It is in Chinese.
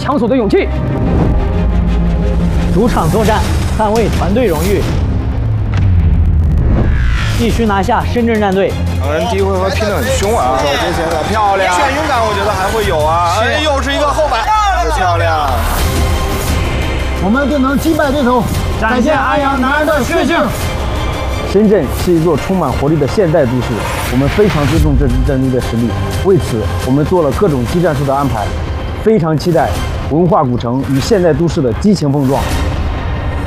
抢锁的勇气。主场作战，捍卫团队荣誉，必须拿下深圳战队。 两人第一回合拼得很凶啊，手接前的漂亮，眩晕感我觉得还会有啊。哎，又是一个后摆，漂亮。 我们定能击败对手，展现安阳男儿的血性。深圳是一座充满活力的现代都市，我们非常尊重这支战队的实力，为此我们做了各种技战术的安排，非常期待文化古城与现代都市的激情碰撞。